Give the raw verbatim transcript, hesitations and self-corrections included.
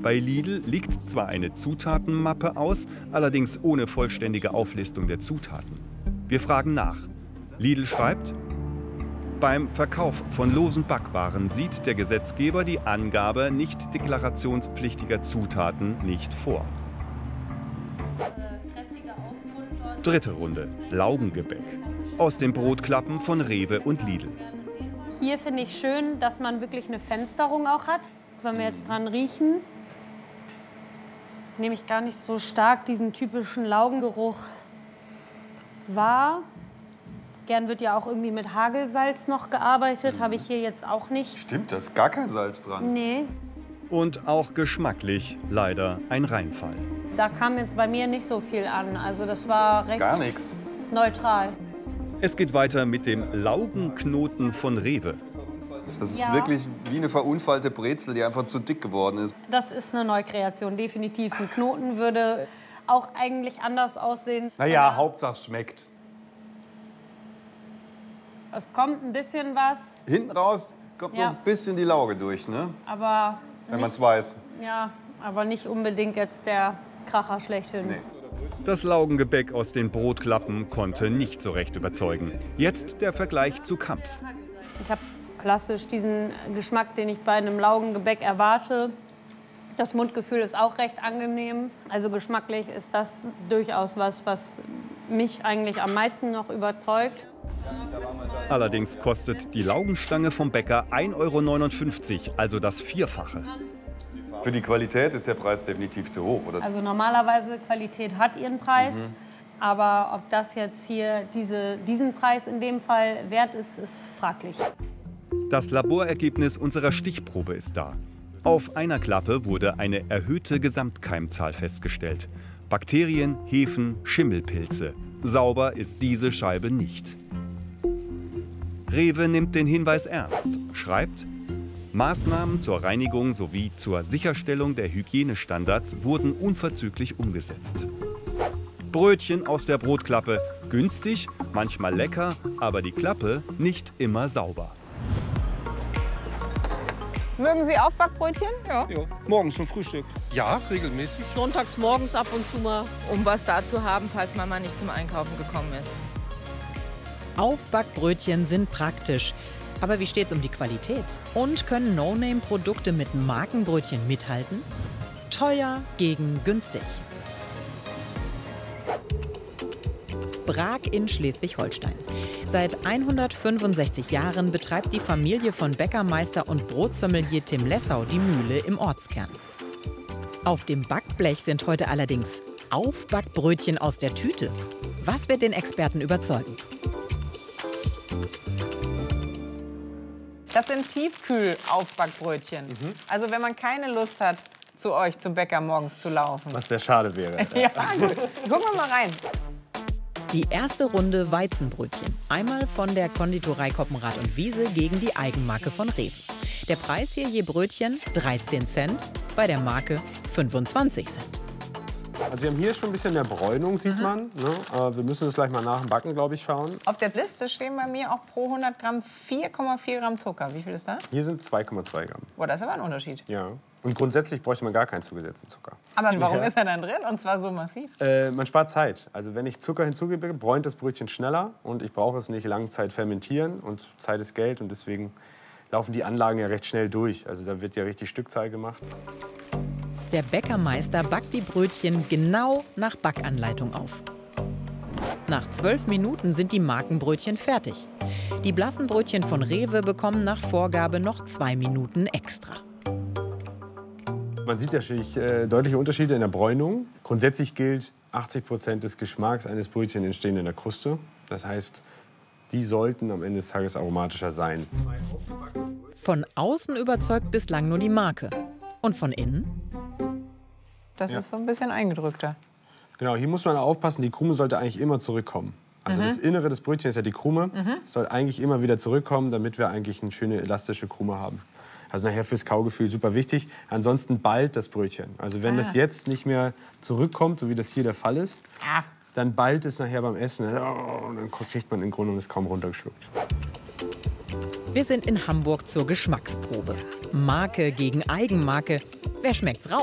Bei Lidl liegt zwar eine Zutatenmappe aus, allerdings ohne vollständige Auflistung der Zutaten. Wir fragen nach. Lidl schreibt: Beim Verkauf von losen Backwaren sieht der Gesetzgeber die Angabe nicht deklarationspflichtiger Zutaten nicht vor. Dritte Runde: Laugengebäck. Aus den Brotklappen von Rewe und Lidl. Hier finde ich schön, dass man wirklich eine Fensterung auch hat. Wenn wir jetzt dran riechen, nehme ich gar nicht so stark diesen typischen Laugengeruch wahr. Gern wird ja auch irgendwie mit Hagelsalz noch gearbeitet, habe ich hier jetzt auch nicht. Stimmt, da ist gar kein Salz dran. Nee. Und auch geschmacklich leider ein Reinfall. Da kam jetzt bei mir nicht so viel an. Also das war recht Gar nichts. neutral. Es geht weiter mit dem Laugenknoten von Rewe. Das ist Ja. wirklich wie eine verunfallte Brezel, die einfach zu dick geworden ist. Das ist eine Neukreation, definitiv. Ein Knoten würde auch eigentlich anders aussehen. Naja, Hauptsache es schmeckt. Es kommt ein bisschen was, Hinten raus kommt Ja. noch ein bisschen die Lauge durch, ne? aber, Wenn man es weiß. ja, aber nicht unbedingt jetzt der Kracher schlechthin. Nee. Das Laugengebäck aus den Brotklappen konnte nicht so recht überzeugen. Jetzt der Vergleich zu Kamps. Ich habe klassisch diesen Geschmack, den ich bei einem Laugengebäck erwarte. Das Mundgefühl ist auch recht angenehm. Also geschmacklich ist das durchaus was, was mich eigentlich am meisten noch überzeugt. Allerdings kostet die Laugenstange vom Bäcker ein Euro neunundfünfzig, also das Vierfache. Für die Qualität ist der Preis definitiv zu hoch, oder? Also normalerweise Qualität hat ihren Preis. Mhm. Aber ob das jetzt hier diese, diesen Preis in dem Fall wert ist, ist fraglich. Das Laborergebnis unserer Stichprobe ist da. Auf einer Klappe wurde eine erhöhte Gesamtkeimzahl festgestellt. Bakterien, Hefen, Schimmelpilze. Sauber ist diese Scheibe nicht. Rewe nimmt den Hinweis ernst, schreibt: Maßnahmen zur Reinigung sowie zur Sicherstellung der Hygienestandards wurden unverzüglich umgesetzt. Brötchen aus der Brotklappe, günstig, manchmal lecker, aber die Klappe nicht immer sauber. Mögen Sie Aufbackbrötchen? Ja, ja, morgens zum Frühstück. Ja, regelmäßig. Sonntags morgens ab und zu mal. Um was da zu haben, falls Mama nicht zum Einkaufen gekommen ist. Aufbackbrötchen sind praktisch. Aber wie steht's um die Qualität? Und können No-Name-Produkte mit Markenbrötchen mithalten? Teuer gegen günstig. Brag in Schleswig-Holstein. Seit hundertfünfundsechzig Jahren betreibt die Familie von Bäckermeister und Brotsommelier Tim Lessau die Mühle im Ortskern. Auf dem Backblech sind heute allerdings Aufbackbrötchen aus der Tüte. Was wird den Experten überzeugen? Das sind Tiefkühl-Aufbackbrötchen. Mhm. Also wenn man keine Lust hat, zu euch zum Bäcker morgens zu laufen. Was sehr schade wäre. Ja, gut. Gucken wir mal rein. Die erste Runde Weizenbrötchen. Einmal von der Konditorei Koppenrad und Wiese gegen die Eigenmarke von Rewe. Der Preis hier je Brötchen dreizehn Cent, bei der Marke fünfundzwanzig Cent. Also wir haben hier schon ein bisschen mehr Bräunung, sieht Mhm. man. Ne? Äh, wir müssen es gleich mal nach dem Backen, glaube ich, schauen. Auf der Liste stehen bei mir auch pro hundert Gramm vier Komma vier Gramm Zucker. Wie viel ist das? Hier sind zwei Komma zwei Gramm. Boah, das ist aber ein Unterschied. Ja. Und grundsätzlich bräuchte man gar keinen zugesetzten Zucker. Aber warum Ja. ist er dann drin und zwar so massiv? Äh, man spart Zeit. Also wenn ich Zucker hinzugebe, bräunt das Brötchen schneller und ich brauche es nicht lange Zeit fermentieren und Zeit ist Geld und deswegen laufen die Anlagen ja recht schnell durch. Also da wird ja richtig Stückzahl gemacht. Der Bäckermeister backt die Brötchen genau nach Backanleitung auf. Nach zwölf Minuten sind die Markenbrötchen fertig. Die blassen Brötchen von Rewe bekommen nach Vorgabe noch zwei Minuten extra. Man sieht natürlich äh, deutliche Unterschiede in der Bräunung. Grundsätzlich gilt, achtzig Prozent des Geschmacks eines Brötchens entstehen in der Kruste. Das heißt, die sollten am Ende des Tages aromatischer sein. Von außen überzeugt bislang nur die Marke. Und von innen? Das Ja. ist so ein bisschen eingedrückter. Genau, hier muss man aufpassen, die Krume sollte eigentlich immer zurückkommen. Also Mhm. das Innere des Brötchens ist ja die Krume, Mhm. soll eigentlich immer wieder zurückkommen, damit wir eigentlich eine schöne elastische Krume haben. Also nachher fürs Kaugefühl super wichtig. Ansonsten ballt das Brötchen. Also wenn Ah. das jetzt nicht mehr zurückkommt, so wie das hier der Fall ist, Ah. dann ballt es nachher beim Essen. Oh, und dann kriegt man im Grunde genommen es kaum runtergeschluckt. Wir sind in Hamburg zur Geschmacksprobe. Marke gegen Eigenmarke. Wer schmeckt's raus?